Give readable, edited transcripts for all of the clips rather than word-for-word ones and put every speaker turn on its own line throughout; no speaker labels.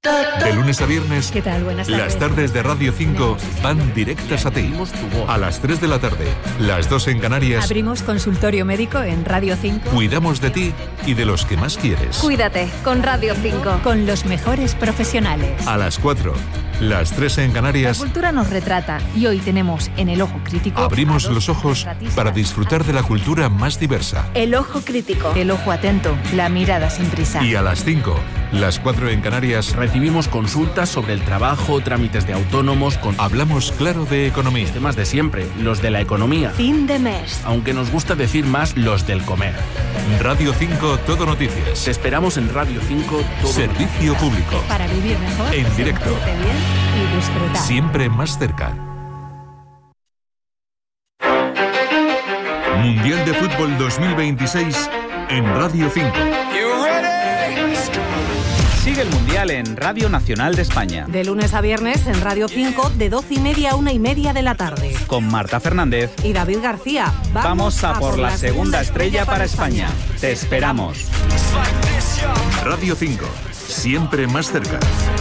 De lunes a viernes,
¿Qué tal? Buenas tardes.
las tardes de Radio 5 van directas a ti. A las 3 de la tarde, las 2 en Canarias,
Abrimos consultorio médico en Radio 5
cuidamos de ti y de los que más quieres.
Cuídate con Radio 5.
con los mejores profesionales.
A las 4, las 3 en
La
Canarias,
cultura nos retrata y hoy tenemos en El Ojo Crítico
abrimos
a dos
los ojos
retratistas.
para disfrutar de la cultura más diversa.
El Ojo Crítico. El ojo atento, la mirada sin prisa.
Y a las 5, las 4 en Canarias,
Recibimos consultas sobre el trabajo, trámites de autónomos, con
hablamos claro de economía.
temas de siempre, los de la economía.
Fin de mes.
Aunque nos gusta decir más los del comer.
Radio 5 Todo Noticias.
Te esperamos en Radio 5 todo.
Servicio público.
Para vivir mejor,
En directo.
sentirte bien y disfrutar.
Siempre más cerca. Mundial de Fútbol 2026 en Radio 5.
Sigue el Mundial en Radio Nacional de España,
De lunes a viernes en Radio 5 de 12:30 a 1:30 de la tarde.
con Marta Fernández.
Y David García.
Vamos a por la segunda estrella para España. Te esperamos.
Radio 5, siempre más cerca.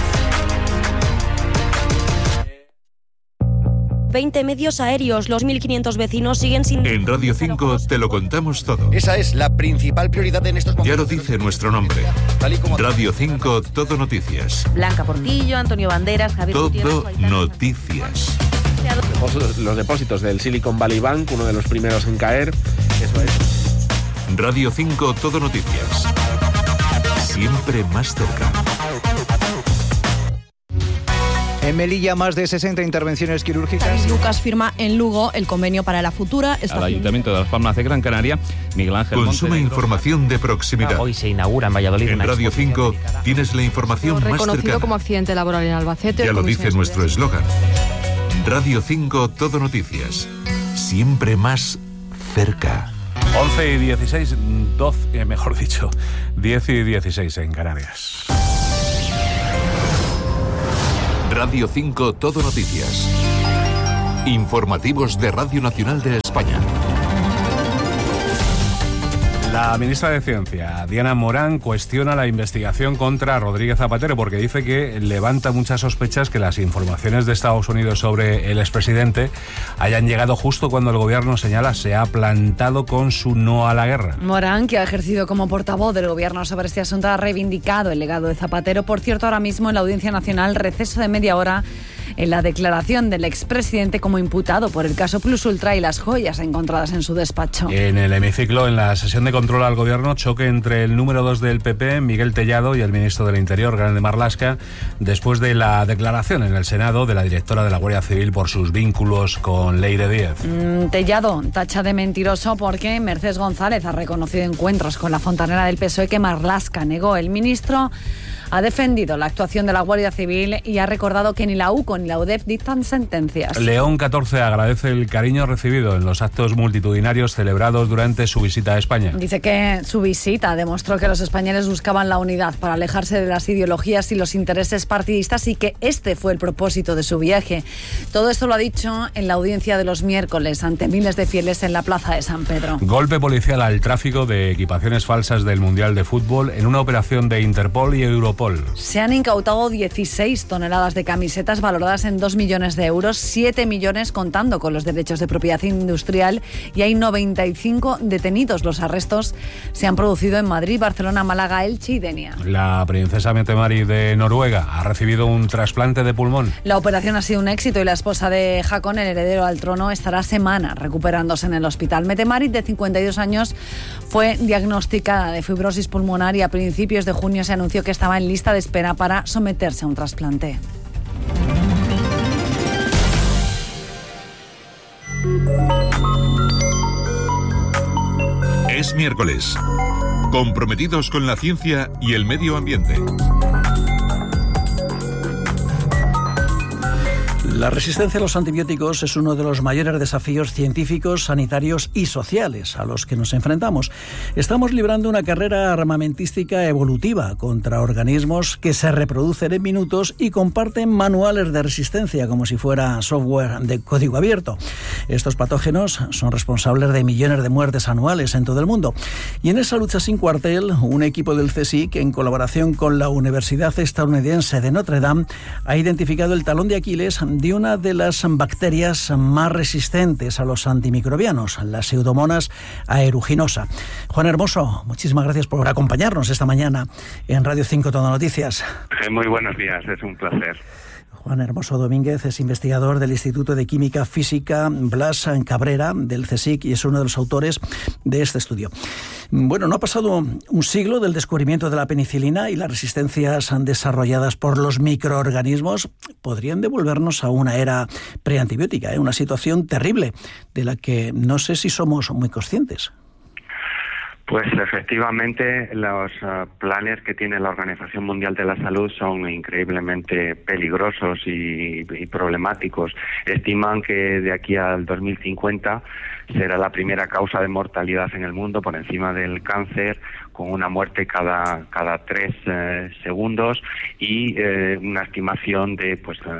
20 medios aéreos, los 1.500 vecinos siguen sin...
En Radio 5 te lo contamos todo.
Esa es la principal prioridad en estos
Ya
momentos.
lo dice nuestro nombre.
Tal y como-
Radio 5 Todo Noticias.
Blanca Portillo, Antonio Banderas, Javier Gutiérrez,
Todo
Gaitán.
Noticias.
Los depósitos del Silicon Valley Bank, uno de los primeros en caer. Eso es.
Radio 5 Todo Noticias. Siempre más cerca.
En Melilla, más de 60 intervenciones quirúrgicas.
Lucas firma en Lugo el convenio para la futura estación.
Al Ayuntamiento de Las Palmas de Gran Canaria, Miguel Ángel
Consume
Montenegro.
información de proximidad.
Hoy se inaugura en Valladolid
En
una
Radio
exposición
5 tienes la información más
Reconocido
cercana.
como accidente laboral en Albacete.
Ya lo dice nuestro eslogan. Radio 5 Todo Noticias. Siempre más cerca.
11 y 16, 12, mejor dicho, 10 y 16 en Canarias.
Radio 5 Todo Noticias. Informativos de Radio Nacional de España.
La ministra de Ciencia, Diana Morán, cuestiona la investigación contra Rodríguez Zapatero porque dice que levanta muchas sospechas que las informaciones de Estados Unidos sobre el expresidente hayan llegado justo cuando el gobierno señala se ha plantado con su no a la guerra.
Morán, que ha ejercido como portavoz del gobierno sobre este asunto, ha reivindicado el legado de Zapatero. Por cierto, ahora mismo en la Audiencia Nacional, receso de media hora en la declaración del expresidente como imputado por el caso Plus Ultra y las joyas encontradas en su despacho.
En el hemiciclo, en la sesión de control al gobierno, choque entre el número 2 del PP, Miguel Tellado, y el ministro del Interior, Grande Marlaska, después de la declaración en el Senado de la directora de la Guardia Civil por sus vínculos con Leire Díez.
Tellado tacha de mentiroso porque Mercedes González ha reconocido encuentros con la fontanera del PSOE que Marlaska negó. El ministro ha defendido la actuación de la Guardia Civil y ha recordado que ni la UCO ni la UDEF dictan sentencias.
León 14 agradece el cariño recibido en los actos multitudinarios celebrados durante su visita a España.
Dice que su visita demostró que los españoles buscaban la unidad para alejarse de las ideologías y los intereses partidistas y que este fue el propósito de su viaje. Todo esto lo ha dicho en la audiencia de los miércoles ante miles de fieles en la plaza de San Pedro.
Golpe policial al tráfico de equipaciones falsas del Mundial de Fútbol en una operación de Interpol y Europol.
Se han incautado 16 toneladas de camisetas valoradas en 2 millones de euros, 7 millones contando con los derechos de propiedad industrial y hay 95 detenidos. Los arrestos se han producido en Madrid, Barcelona, Málaga, Elche y Denia.
La princesa Mette-Marit de Noruega ha recibido un trasplante de pulmón.
La operación ha sido un éxito y la esposa de Haakon, el heredero al trono, estará semanas recuperándose en el hospital. Mette-Marit, de 52 años, fue diagnosticada de fibrosis pulmonar y a principios de junio se anunció que estaba en lista de espera para someterse a un trasplante.
Es miércoles. Comprometidos con la ciencia y el medio ambiente.
La resistencia a los antibióticos es uno de los mayores desafíos científicos, sanitarios y sociales a los que nos enfrentamos. Estamos librando una carrera armamentística evolutiva contra organismos que se reproducen en minutos y comparten manuales de resistencia como si fuera software de código abierto. Estos patógenos son responsables de millones de muertes anuales en todo el mundo. Y en esa lucha sin cuartel, un equipo del CSIC, en colaboración con la Universidad Estadounidense de Notre Dame, ha identificado el talón de Aquiles de una de las bacterias más resistentes a los antimicrobianos, la Pseudomonas aeruginosa. Juan Hermoso, muchísimas gracias por acompañarnos esta mañana en Radio 5 Todo Noticias.
Muy buenos días, es un placer.
Juan Hermoso Domínguez es investigador del Instituto de Química Física Blas Cabrera del CSIC y es uno de los autores de este estudio. Bueno, no ha pasado un siglo del descubrimiento de la penicilina y las resistencias desarrolladas por los microorganismos podrían devolvernos a una era preantibiótica, una situación terrible de la que no sé si somos muy conscientes.
Pues efectivamente los planes que tiene la Organización Mundial de la Salud son increíblemente peligrosos y problemáticos. Estiman que de aquí al 2050 será la primera causa de mortalidad en el mundo por encima del cáncer, con una muerte cada 3 segundos y una estimación de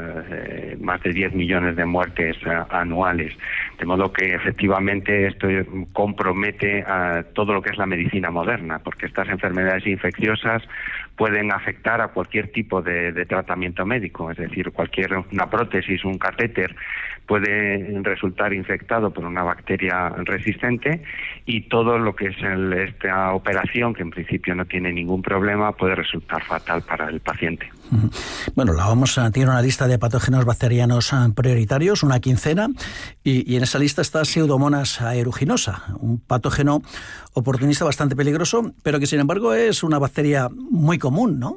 más de 10 millones de muertes anuales. De modo que efectivamente esto compromete a todo lo que es la medicina moderna, porque estas enfermedades infecciosas pueden afectar a cualquier tipo de tratamiento médico, es decir, una prótesis, un catéter puede resultar infectado por una bacteria resistente y todo lo que es esta operación, que en principio no tiene ningún problema, puede resultar fatal para el paciente.
Bueno, la OMS tiene una lista de patógenos bacterianos prioritarios, una quincena, y en esa lista está Pseudomonas aeruginosa, un patógeno oportunista bastante peligroso, pero que sin embargo es una bacteria muy común, ¿no?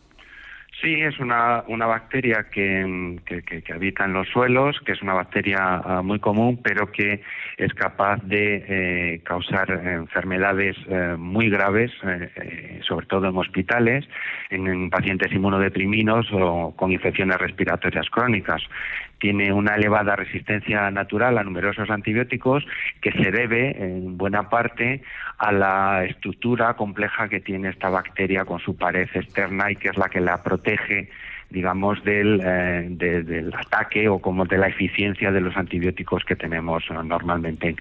Sí, es una bacteria que habita en los suelos, que es una bacteria muy común, pero que es capaz de causar enfermedades muy graves, sobre todo en hospitales, en pacientes inmunodeprimidos o con infecciones respiratorias crónicas. Tiene una elevada resistencia natural a numerosos antibióticos que se debe, en buena parte, a la estructura compleja que tiene esta bacteria con su pared externa y que es la que la protege, digamos, del ataque o como de la eficiencia de los antibióticos que tenemos normalmente